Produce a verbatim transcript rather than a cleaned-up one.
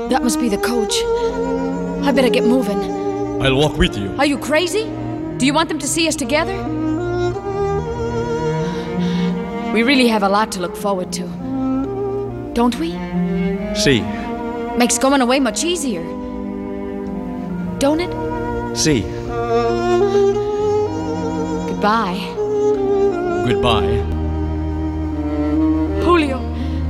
That must be the coach. I better get moving. I'll walk with you. Are you crazy? Do you want them to see us together? We really have a lot to look forward to. Don't we? Sí. Makes going away much easier. Don't it? Sí. Goodbye. Goodbye. Julio.